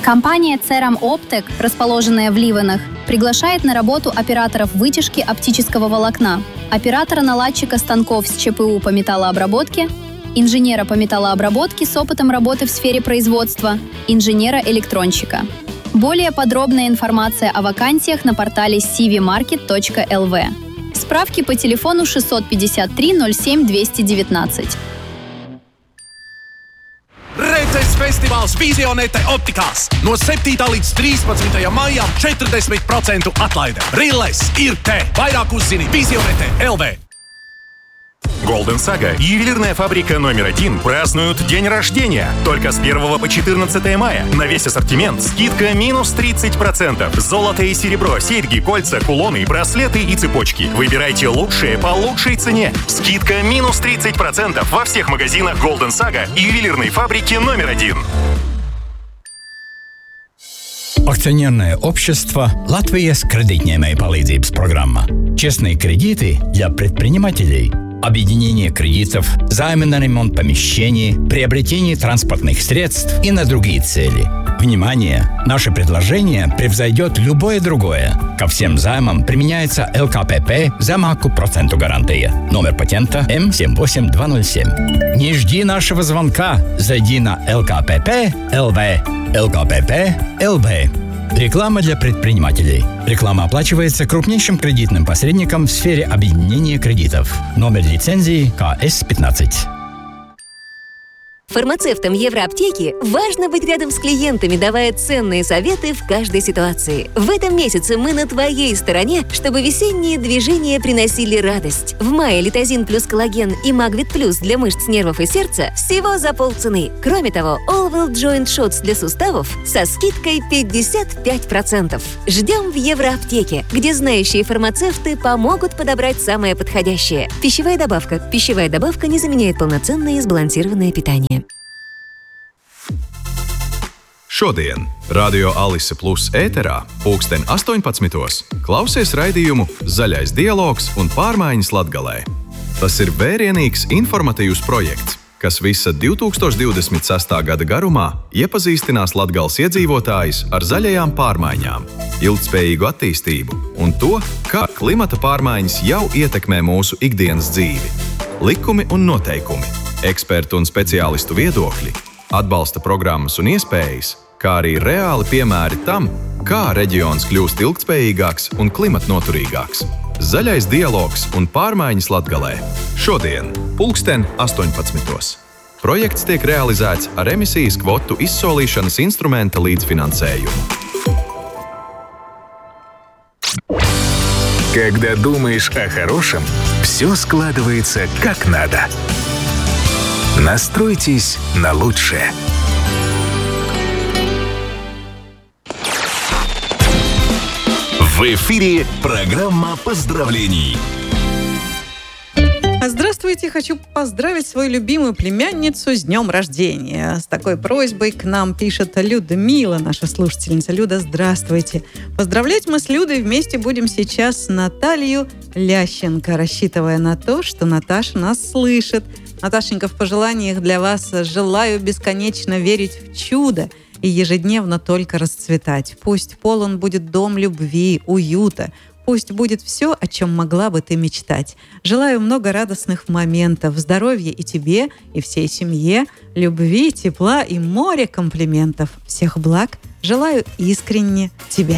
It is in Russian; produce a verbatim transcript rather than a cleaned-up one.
Компания Ceram Optek, расположенная в Ливенах, приглашает на работу операторов вытяжки оптического волокна, оператора-наладчика станков с ЧПУ по металлообработке, инженера по металлообработке с опытом работы в сфере производства, инженера-электронщика. Более подробная информация о вакансиях на портале си ви маркет точка эл ви. Справки по телефону шестьсот пятьдесят три ноль семь двести девятнадцать. Redzes festivāls Vizionete Optikās. No septītā līdz trīspadsmitajam maijam četrdesmit procentu atlaide. Rilles ir te. Vairāk uzzini Vizionete точка эл ви. Golden Saga, ювелирная фабрика номер один, празднуют день рождения. Только с первого по четырнадцатое мая. На весь ассортимент скидка минус тридцать процентов. Золото и серебро, серьги, кольца, кулоны, браслеты и цепочки. Выбирайте лучшее по лучшей цене. Скидка минус тридцать процентов во всех магазинах Golden Saga и ювелирной фабрики номер один. Акционерное общество «Латвijas кредитņēmēju palīdzības программа». Честные кредиты для предпринимателей. Объединение кредитов, займы на ремонт помещений, приобретение транспортных средств и на другие цели. Внимание! Наше предложение превзойдет любое другое. Ко всем займам применяется эл ка пэ пэ замаку проценту гарантия. Номер патента эм семь восемь два ноль семь. Не жди нашего звонка. Зайди на эл ка пэ пэ точка эл ви. эл ка пэ пэ точка эл ви. Реклама для предпринимателей. Реклама оплачивается крупнейшим кредитным посредником в сфере объединения кредитов. Номер лицензии ка эс пятнадцать. Фармацевтам Евроаптеки важно быть рядом с клиентами, давая ценные советы в каждой ситуации. В этом месяце мы на твоей стороне, чтобы весенние движения приносили радость. В мае Литозин плюс коллаген и Магвит плюс для мышц, нервов и сердца всего за полцены. Кроме того, Allwell Joint Shots для суставов со скидкой пятьдесят пять процентов. Ждем в Евроаптеке, где знающие фармацевты помогут подобрать самое подходящее. Пищевая добавка. Пищевая добавка не заменяет полноценное и сбалансированное питание. Šodien Radio Alise Plus ēterā pulksten astoņpadsmitos klausies raidījumu Zaļais dialogs un pārmaiņas Latgalē. Tas ir vērienīgs informatīvs projekts, kas visa divi tūkstoši divdesmit sestā gada garumā iepazīstinās Latgales iedzīvotājus ar zaļajām pārmaiņām, ilgtspējīgu attīstību un to, kā klimata pārmaiņas jau ietekmē mūsu ikdienas dzīvi. Likumi un noteikumi, ekspertu un speciālistu viedokļi, atbalsta programmas un iespējas, kā arī reāli piemēri tam, kā reģions kļūst ilgtspējīgāks un klimatnoturīgāks. Zaļais dialogs un pārmaiņas Latgalē. Šodien, pulksten astoņpadsmitos. Projekts tiek realizēts ar emisijas kvotu izsolīšanas instrumenta līdzfinansējumu. Когда думаешь о хорошем, все складывается как надо. Настройтесь на лучшее. В эфире программа поздравлений. Здравствуйте! Хочу поздравить свою любимую племянницу с днем рождения. С такой просьбой к нам пишет Людмила, наша слушательница. Люда, здравствуйте! Поздравлять мы с Людой вместе будем сейчас Наталью Лященко, рассчитывая на то, что Наташа нас слышит. Наташенька, в пожеланиях для вас желаю бесконечно верить в чудо и ежедневно только расцветать. Пусть полон будет дом любви, уюта. Пусть будет все, о чем могла бы ты мечтать. Желаю много радостных моментов, здоровья и тебе, и всей семье, любви, тепла и море комплиментов. Всех благ желаю искренне тебе.